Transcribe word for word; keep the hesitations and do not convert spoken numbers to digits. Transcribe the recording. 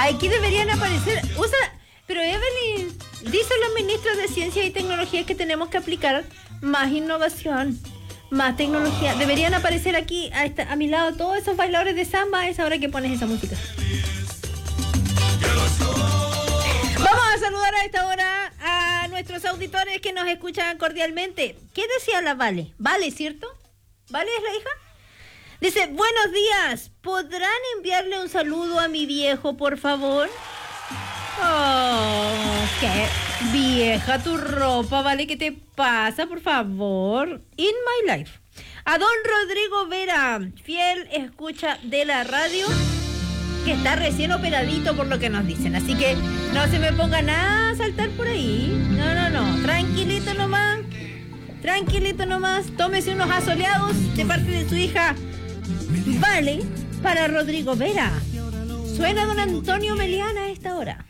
Aquí deberían aparecer. Usa, pero Evelyn, dicen los ministros de Ciencia y Tecnología que tenemos que aplicar más innovación, más tecnología. Deberían aparecer aquí a, esta, a mi lado todos esos bailadores de samba a esa hora que pones esa música. Vamos a saludar a esta hora a nuestros auditores que nos escuchan cordialmente. ¿Qué decía la Vale? Vale, ¿cierto? ¿Vale es la hija? Dice, buenos días, ¿podrán enviarle un saludo a mi viejo, por favor? Oh, qué vieja tu ropa, ¿vale? ¿Qué te pasa, por favor? In my life. A don Rodrigo Vera, fiel escucha de la radio, que está recién operadito por lo que nos dicen. Así que no se me pongan a saltar por ahí. No, no, no. Tranquilito nomás. Tranquilito nomás. Tómese unos asoleados de parte de su hija. Vale, para Rodrigo Vera. Suena don Antonio Meliana a esta hora.